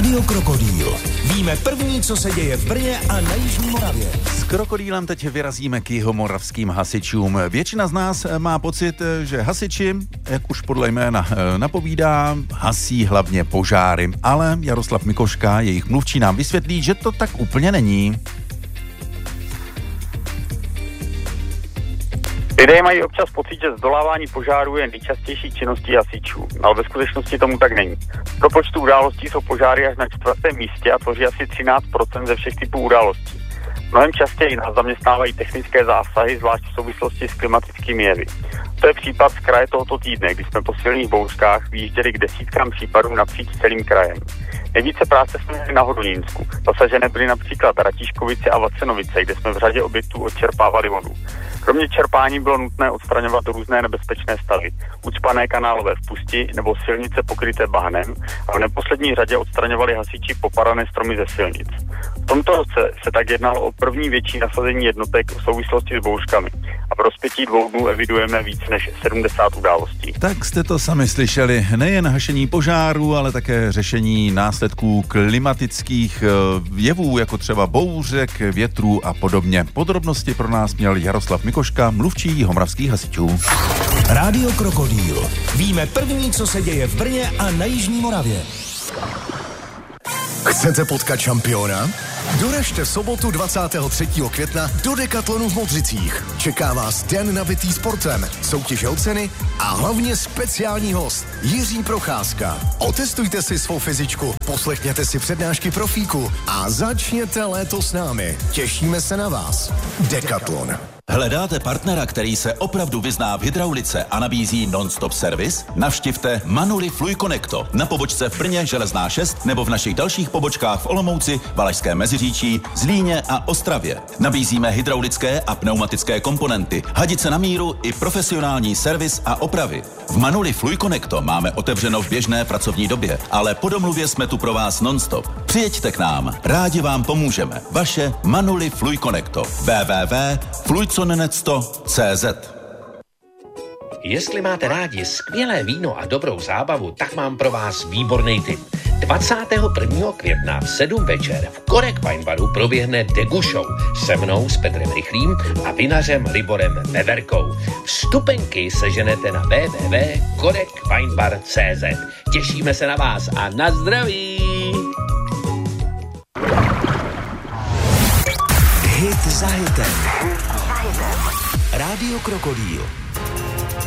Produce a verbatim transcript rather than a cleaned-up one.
Rádio Krokodýl. Víme první, co se děje v Brně a na Jižní Moravě. S Krokodýlem teď vyrazíme k jihomoravským hasičům. Většina z nás má pocit, že hasiči, jak už podle jména napovídá, hasí hlavně požáry. Ale Jaroslav Mikoška, jejich mluvčí, nám vysvětlí, že to tak úplně není. Lidé mají občas pocit, že zdolávání požárů je nejčastější činností hasičů, ale ve skutečnosti tomu tak není. Pro počtu událostí jsou požáry až na čtvrtém místě a tvoří asi třináct procent ze všech typů událostí. Mnohem častěji nás zaměstnávají technické zásahy, zvlášť v souvislosti s klimatickými jevy. To je případ z kraje tohoto týdne, kdy jsme po silných bouřkách vyjížděli k desítkám případů napříč celým krajem. Nejvíce práce jsme měli na Hodonínsku. Zasažené byly například Ratíškovice a Vacenovice, kde jsme v řadě objektů odčerpávali vodu. Kromě čerpání bylo nutné odstraňovat různé nebezpečné stavy, ucpané kanálové vpusti nebo silnice pokryté bahnem a v neposlední řadě odstraňovali hasiči popadané stromy ze silnic. V tomto roce se tak jednalo o první větší nasazení jednotek v souvislosti s bouřkami a pro zpětí dvou dnů evidujeme víc než sedmdesát událostí. Tak jste to sami slyšeli. Nejen hašení požáru, ale také řešení následků klimatických jevů, jako třeba bouřek, větrů a podobně. Podrobnosti pro nás měl Jaroslav Mikoška, mluvčí jihomoravských hasičů. Rádio Krokodýl. Víme první, co se děje v Brně a na Jižní Moravě. Chcete potkat šampiona? Doražte v sobotu dvacátého třetího května do Decathlonu v Modřicích. Čeká vás den nabitý sportem, soutěže o ceny a hlavně speciální host Jiří Procházka. Otestujte si svou fyzičku, poslechněte si přednášky profíku a začněte léto s námi. Těšíme se na vás. Decathlon. Hledáte partnera, který se opravdu vyzná v hydraulice a nabízí non-stop servis? Navštivte Manuli Fluiconnecto na pobočce v Brně Železná šest nebo v našich dalších pobočkách v Olomouci, Valašském Meziříčí, Zlíně a Ostravě. Nabízíme hydraulické a pneumatické komponenty, hadice na míru i profesionální servis a opravy. V Manuli Fluiconnecto máme otevřeno v běžné pracovní době, ale po domluvě jsme tu pro vás non-stop. Přijeďte k nám, rádi vám pomůžeme. Vaše Manuli Fluiconnecto. w w w tečka fluiconecto tečka c z. Jestli máte rádi skvělé víno a dobrou zábavu, tak mám pro vás výborný tip. dvacátého prvního května v sedm večer v Korek Wine Baru proběhne Degu Show se mnou, s Petrem Rychlým a vinařem Liborem Veverkou. Vstupenky seženete na w w w tečka korek wine bar tečka c z. Těšíme se na vás a na zdraví! Hit za hitem. Rádio Krokodýl.